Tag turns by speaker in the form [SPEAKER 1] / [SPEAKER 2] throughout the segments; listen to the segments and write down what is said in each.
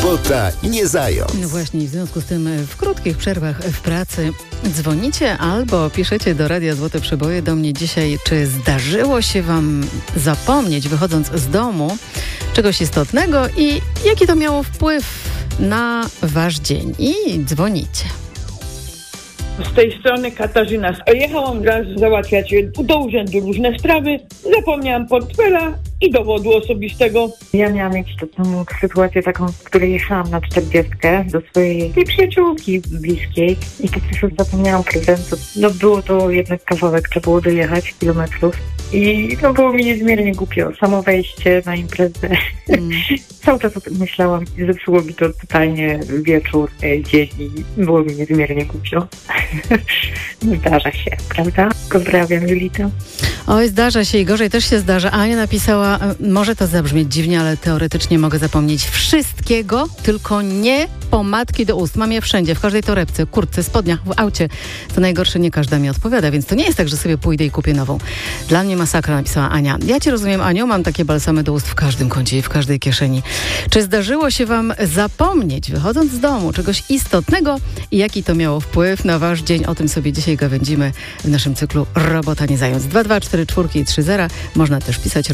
[SPEAKER 1] Robota nie zając.
[SPEAKER 2] No właśnie, w związku z tym w krótkich przerwach w pracy dzwonicie albo piszecie do Radia Złote Przeboje do mnie dzisiaj, czy zdarzyło się wam zapomnieć, wychodząc z domu, czegoś istotnego i jaki to miało wpływ na wasz dzień. I dzwonicie.
[SPEAKER 3] Z tej strony Katarzyna. Jechałam raz załatwiać do urzędu różne sprawy, zapomniałam portfela i dowodu osobistego.
[SPEAKER 4] Ja miałam jakiś czas temu sytuację taką, w której jechałam na 40 do swojej przyjaciółki bliskiej i po prostu zapomniałam prezentu. No było to jednak kawałek, trzeba było dojechać kilometrów i to było mi niezmiernie głupio. Samo wejście na imprezę. Cały czas o tym myślałam i zepsuło mi to totalnie wieczór, dzień i było mi niezmiernie głupio. Zdarza się, prawda? Pozdrawiam, Julita.
[SPEAKER 2] Oj, zdarza się i gorzej też się zdarza. Ania napisała, może to zabrzmieć dziwnie, ale teoretycznie mogę zapomnieć wszystkiego, tylko nie pomadki do ust. Mam je wszędzie, w każdej torebce, kurtce, spodniach, w aucie. To najgorsze, nie każda mi odpowiada, więc to nie jest tak, że sobie pójdę i kupię nową. Dla mnie masakra, napisała Ania. Ja cię rozumiem, Aniu, mam takie balsamy do ust w każdym kącie i w każdej kieszeni. Czy zdarzyło się wam zapomnieć, wychodząc z domu, czegoś istotnego i jaki to miało wpływ na wasz dzień? O tym sobie dzisiaj gawędzimy w naszym cyklu Robota nie zając. 224 i 30. Można też pisać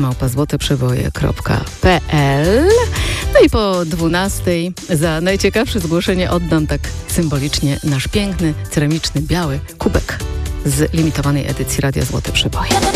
[SPEAKER 2] robota@złoteprzeboje.pl. No i po 12 za najciekawsze zgłoszenie oddam tak symbolicznie nasz piękny, ceramiczny, biały kubek z limitowanej edycji Radia Złote Przeboje.